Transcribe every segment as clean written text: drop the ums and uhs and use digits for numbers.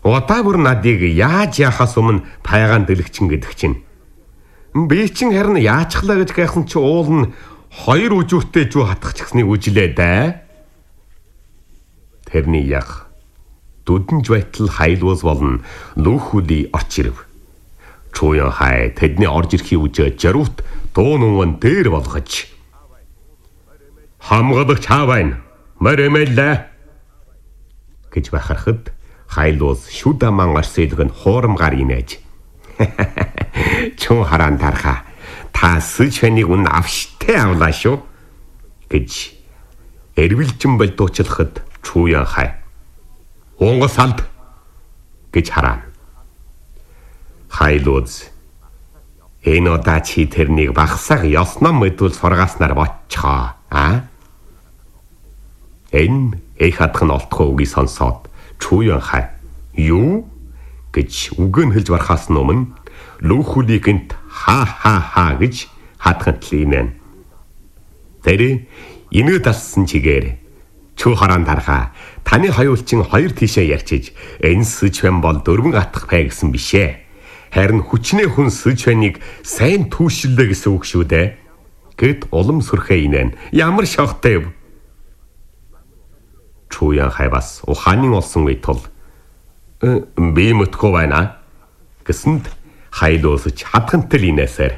Удаа бүр надыг яаж яхаас өмнө пайгаан дэлгэчин гэдэг чинь. Би чинь харин яачглаа гэж гайхсан чи уул нь 2 үжүүртэй жүү хатгачихсныг үжилээ да. Тэрний яг дүдэнж байтал хайлуус болон лүүхүли орч ирэв. Чуян хай тэдний орж ирэхийг үжээ жаруут дуу нүгэн дээр болгож хамгалагч хаавайн мөрөмөлөө гэж бахархад хайлуус шүдаман орсэлг нь хуурамгаар инээж. Чун хараан тарха та сүчвэнийг үн авштай авлаа шүү гэж эрвэлжин болдуучлахад Чуян хай Унгас алд гэж хараа. Хайлуус энэ удаа чи тэрнийг багсаг ёсноо мэдвэл сургааснаар бочхоо Энэ их хатхан олдохоо үгийг сонсоод Чуян хай юу гэж үгэн хэлж барахаас өмнө лүүхүли гинт ха гэж хатхан тлийнэ. Тэр инээ дассан чигээр Чүү хараан тарха таны хоёулчин 2 тийшээ ярьчиж энэ сүжвэн бол 4 атах пай гэсэн бишээ. Харин хүчнээ хүн сүжвэнийг сайн түүшиллээ гэсэн үг шүү дээ. Гэт улам сүрхээ инэн. Ямар шохтой юм. Чуян хай бас ухаанын олсон үе тул би мэдгүй байна гэсэнд хайлуусч хатгантай инээсээр.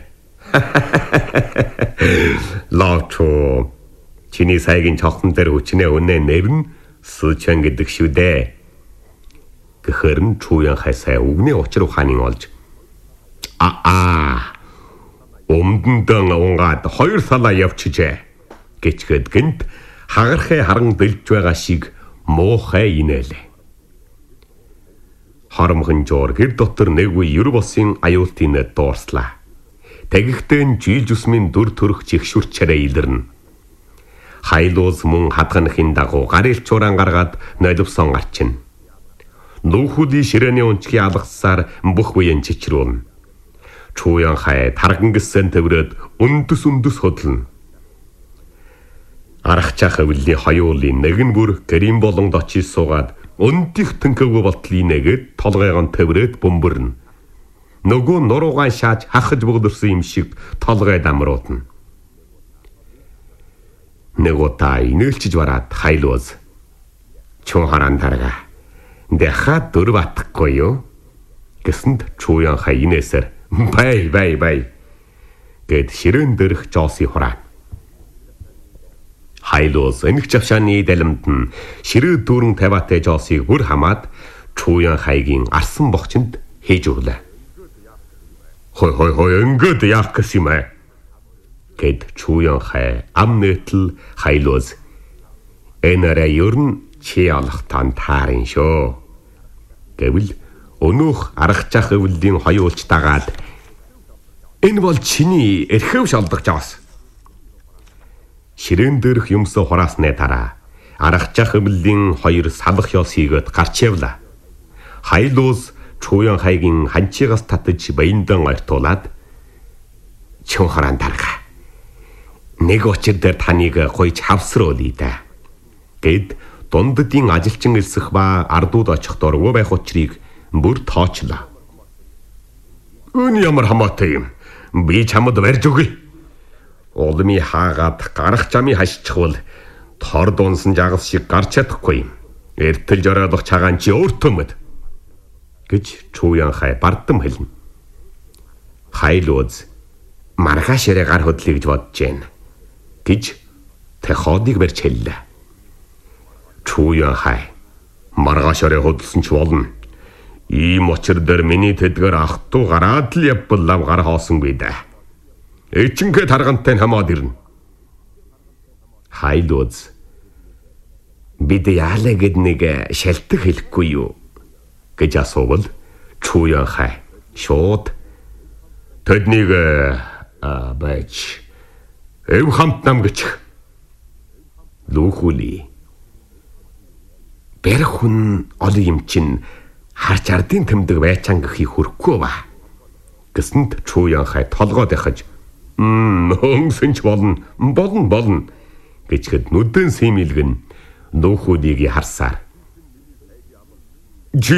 Лавчо чиний сайгийн чогсон дээр хүчнээ өнөө нэр нь Сүчэн гэдэг шүү дээ. Гэхэр нь Чуян хай сая үгний учир ухааныг олж өмдөндөн унгаад 2 салаа явчихжээ гэчгээд гинт хагархай харан дэлж байгаа шиг муухай инээлээ. Харамхан жоор гэр дотор нэг үе ер босын аюултын дуурслаа. Тэгэгтээ жилж усмын дүр төрх чигшүрчээрээ илэрнэ. Хайлуус мөн хадганахын дагуу гарил чураан гаргаад нойловсон гарчина. Лүүхүли ширээний унчгийн алгасаар бүх үеийн чичрүүлнэ. Чуян хай таргангисэн төврөөд өндөс хөдлөнө. Арахчаах хөвлийн хоёулын нэгэн бүр гэрийн болонд очиж суугаад өндих тэнхэгөө болтлын нэгэд толгойгон төврөөд бөмбөрнө. Нөгөө нуруугаан шааж хахаж бөгдөрсөн юм шиг толгой дамруудна. Нэг удаа инээлчиж бараад хайлуус Чун хараан тарга дэхад 4 атахгүй юу гэсэнд Чуян хай инээсээр бай гэд ширээн дэрх жооси хураа. Хайлуус энэг чавшааны далимд нь ширээ дүүрэн тавиатай жоосыг бүр хамаад Чуян хайгийн арсан бохчинд хийж өглөө. Хой ингээд яах гэсэн юм бэ? Гэд Чуян хай ам нэтл хайлуус энэрэ ерн чи алах тан таарин шүү гэвэл өнөөх аргачаах өвлийн хоёулч дагаад энэ бол чиний эрхэв шалдах жаас. Ширээн дээрх юмсоо хураасны дараа аргачаах өвлийн 2 салах ёс хийгээд гарч явла. Хайлуус Чуян хайгийн ханчигаас татаж баяндан ойртуулад Чун хараан тарга нэг очир дээр таныг гойж хавсруулъя да гэд дунддын ажилчин элсэх ба ардууд очих дургүй байх учрыг бүр тоочлоо. Өн ямар хамаатай юм. Би чамд барьж өгье. Улмын хаагаад гарах чамыг хашчихвал тор дуунсан жагас шиг гарч чадахгүй юм. Эртэл жороодох чагаан чи өөртөө мэд гэж Чуян хай бардам хэлнэ. Хайлуус маргаашаараа гар хөдлөе гэж бодож байна гэж тэходыг барьж хэллээ. Чуян хай маргаашаараа хөдлсөн ч болно. Ийм очир дээр миний тэдгээр ах トゥ гараад л явбал гар хоосонгүй да. Эчингээ таргантай хамаад ирнэ. Хайлуус бид яалаа гэд нэг шалтгаан хэлэхгүй юу гэж асуувал Чуян хай шууд тэднийг байж эв хамт нам гэж лүүхүли бэрх хүн олон юм чин харж ардын тэмдэг байчаан гэхийг хүрхгүй ба гэсэнд Чуян хай толгой дахиж хөнгөсөнч болно гэчгэд нүдэн сэмэлгэн лүүхүлийг харсаар